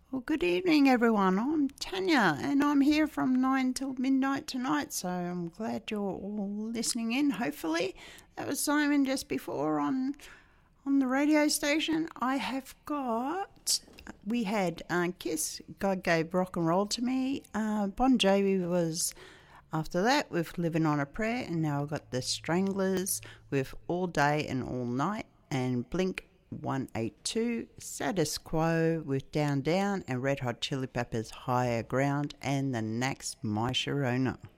Well, good evening, everyone. I'm Tanya, and I'm here from 9 till midnight tonight, so I'm glad you're all listening in, hopefully. That was Simon just before on the radio station. We had Kiss, God Gave Rock and Roll to Me. Bon Jovi was after that with Living on a Prayer, and now I've got the Stranglers with All Day and All Night, and Blink 182, Status Quo with Down Down, and Red Hot Chili Peppers Higher Ground, and the next My Sharona.